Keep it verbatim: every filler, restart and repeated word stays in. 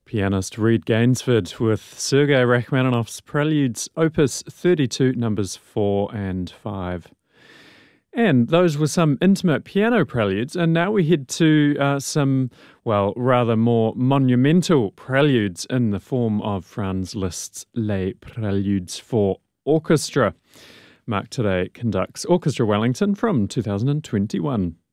Pianist Reed Gainsford with Sergei Rachmaninoff's Preludes, Opus thirty-two, numbers four and five. And those were some intimate piano preludes, and now we head to uh, some, well, rather more monumental preludes in the form of Franz Liszt's Les Préludes for Orchestra. Mark Today conducts Orchestra Wellington from two thousand twenty-one.